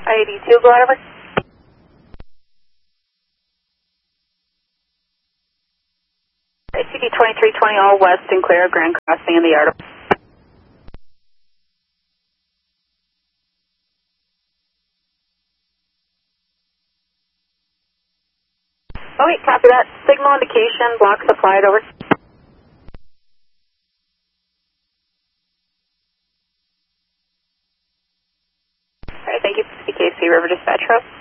I-82, go ahead over. CD 2320 all west and clear of Grand Crossing in the yard. Okay, copy that. Signal indication, block supplied, over. Alright, thank you, CKC River Dispatch Row.